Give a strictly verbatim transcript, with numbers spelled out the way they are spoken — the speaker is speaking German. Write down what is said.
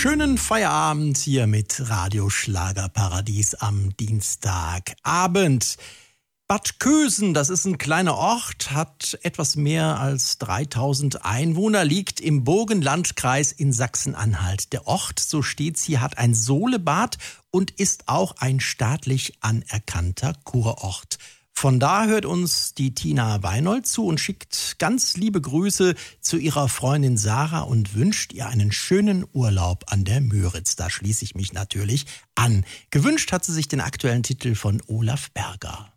Schönen Feierabend hier mit Radio Schlagerparadies am Dienstagabend. Bad Kösen, das ist ein kleiner Ort, hat etwas mehr als dreitausend Einwohner, liegt im Burgenlandkreis in Sachsen-Anhalt. Der Ort, so steht's hier, hat ein Solebad und ist auch ein staatlich anerkannter Kurort. Von da hört uns die Tina Weinold zu und schickt ganz liebe Grüße zu ihrer Freundin Sarah und wünscht ihr einen schönen Urlaub an der Müritz. Da schließe ich mich natürlich an. Gewünscht hat sie sich den aktuellen Titel von Olaf Berger.